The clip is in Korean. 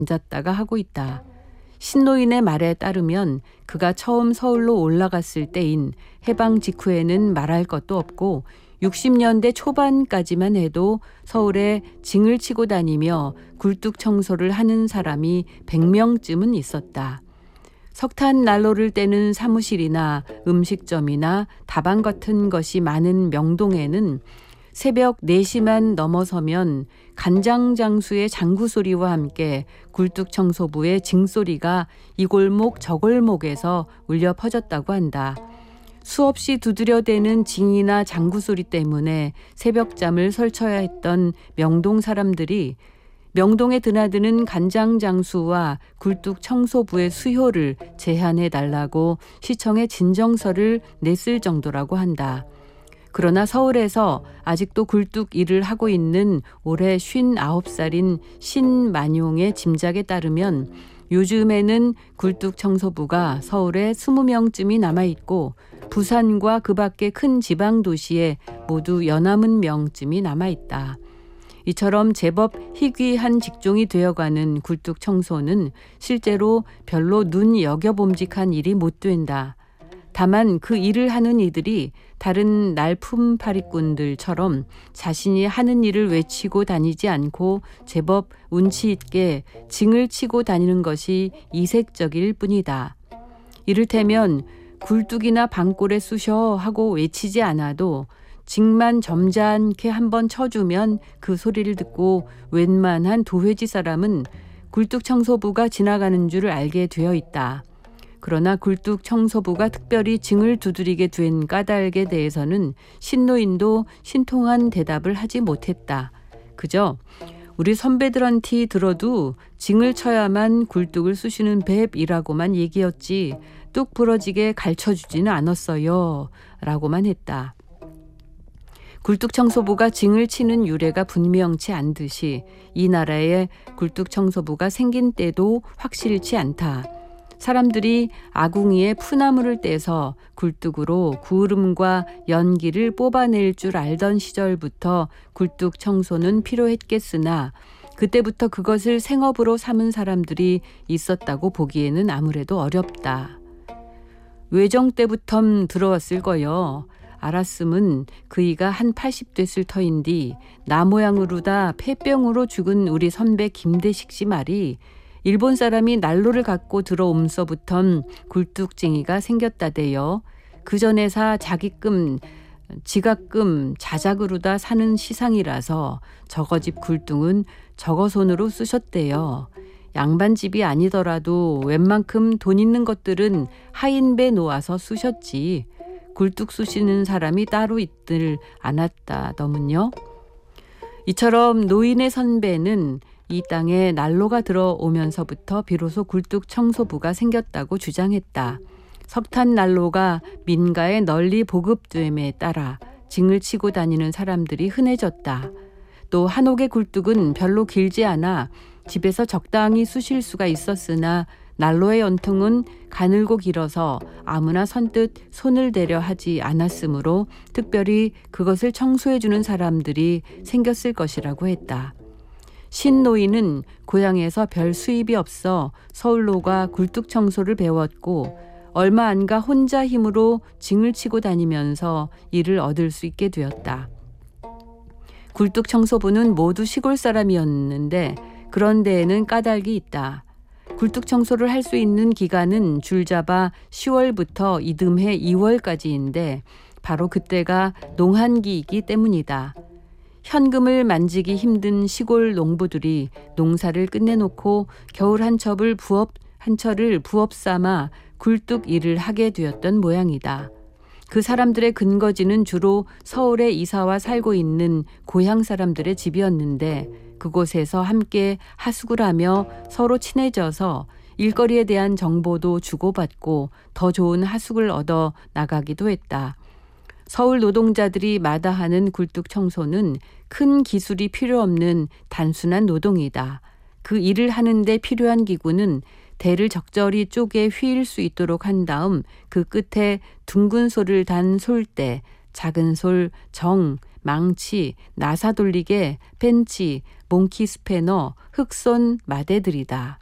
앉았다가 하고 있다. 신노인의 말에 따르면 그가 처음 서울로 올라갔을 때인 해방 직후에는 말할 것도 없고 60년대 초반까지만 해도 서울에 징을 치고 다니며 굴뚝 청소를 하는 사람이 100명쯤은 있었다. 석탄 난로를 떼는 사무실이나 음식점이나 다방 같은 것이 많은 명동에는 새벽 4시만 넘어서면 간장장수의 장구소리와 함께 굴뚝청소부의 징소리가 이 골목 저 골목에서 울려 퍼졌다고 한다. 수없이 두드려대는 징이나 장구소리 때문에 새벽잠을 설쳐야 했던 명동 사람들이 명동에 드나드는 간장장수와 굴뚝청소부의 수효를 제한해달라고 시청에 진정서를 냈을 정도라고 한다. 그러나 서울에서 아직도 굴뚝 일을 하고 있는 올해 59살인 신만용의 짐작에 따르면 요즘에는 굴뚝 청소부가 서울에 20명쯤이 남아있고 부산과 그 밖의 큰 지방 도시에 모두 연함은 명쯤이 남아있다. 이처럼 제법 희귀한 직종이 되어가는 굴뚝 청소는 실제로 별로 눈여겨봄직한 일이 못 된다. 다만 그 일을 하는 이들이 다른 날품파리꾼들처럼 자신이 하는 일을 외치고 다니지 않고 제법 운치 있게 징을 치고 다니는 것이 이색적일 뿐이다. 이를테면 굴뚝이나 방골에 쑤셔 하고 외치지 않아도 징만 점잖게 한번 쳐주면 그 소리를 듣고 웬만한 도회지 사람은 굴뚝 청소부가 지나가는 줄 알게 되어 있다. 그러나 굴뚝 청소부가 특별히 징을 두드리게 된 까닭에 대해서는 신노인도 신통한 대답을 하지 못했다. 그저 우리 선배들한테 들어도 징을 쳐야만 굴뚝을 쑤시는 법이라고만 얘기했지 뚝 부러지게 가르쳐주지는 않았어요. 라고만 했다. 굴뚝 청소부가 징을 치는 유래가 분명치 않듯이 이 나라에 굴뚝 청소부가 생긴 때도 확실치 않다. 사람들이 아궁이에 푸나물을 떼서 굴뚝으로 구름과 연기를 뽑아낼 줄 알던 시절부터 굴뚝 청소는 필요했겠으나 그때부터 그것을 생업으로 삼은 사람들이 있었다고 보기에는 아무래도 어렵다. 외정 때부터 들어왔을 거요. 알았음은 그이가 한 80 됐을 터인디 나 모양으로다 폐병으로 죽은 우리 선배 김대식 씨 말이 일본 사람이 난로를 갖고 들어옴서부턴 굴뚝쟁이가 생겼다대요. 그 전에사 자기끔 지갑금 자작으로다 사는 시상이라서 저거집 굴뚝은 저거 손으로 쑤셨대요. 양반집이 아니더라도 웬만큼 돈 있는 것들은 하인배 놓아서 쑤셨지. 굴뚝 쑤시는 사람이 따로 있들 않았다더문요. 이처럼 노인의 선배는 이 땅에 난로가 들어오면서부터 비로소 굴뚝 청소부가 생겼다고 주장했다. 석탄 난로가 민가에 널리 보급됨에 따라 징을 치고 다니는 사람들이 흔해졌다. 또 한옥의 굴뚝은 별로 길지 않아 집에서 적당히 쑤실 수가 있었으나 난로의 연통은 가늘고 길어서 아무나 선뜻 손을 대려 하지 않았으므로 특별히 그것을 청소해주는 사람들이 생겼을 것이라고 했다. 신노인은 고향에서 별 수입이 없어 서울로가 굴뚝 청소를 배웠고 얼마 안 가 혼자 힘으로 징을 치고 다니면서 일을 얻을 수 있게 되었다. 굴뚝 청소부는 모두 시골 사람이었는데 그런 데에는 까닭이 있다. 굴뚝 청소를 할 수 있는 기간은 줄잡아 10월부터 이듬해 2월까지인데 바로 그때가 농한기이기 때문이다. 현금을 만지기 힘든 시골 농부들이 농사를 끝내놓고 겨울 한철을 부업 삼아 굴뚝 일을 하게 되었던 모양이다. 그 사람들의 근거지는 주로 서울에 이사와 살고 있는 고향 사람들의 집이었는데 그곳에서 함께 하숙을 하며 서로 친해져서 일거리에 대한 정보도 주고받고 더 좋은 하숙을 얻어 나가기도 했다. 서울 노동자들이 마다하는 굴뚝 청소는 큰 기술이 필요 없는 단순한 노동이다. 그 일을 하는데 필요한 기구는 대를 적절히 쪼개 휘일 수 있도록 한 다음 그 끝에 둥근 솔을 단 솔대, 작은 솔, 정, 망치, 나사돌리개, 펜치, 몽키 스패너, 흑손 마대들이다.